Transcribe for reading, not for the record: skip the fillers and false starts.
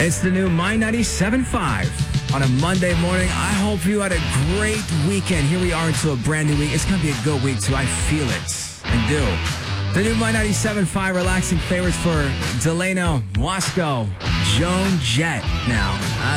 It's the new My 97.5 on a Monday morning. I hope you had a great weekend. Here we are into a brand new week. It's going to be a good week, too. I feel it and do. The new My 97.5 relaxing favorites for Delano, Wasco, Joan Jett. Now,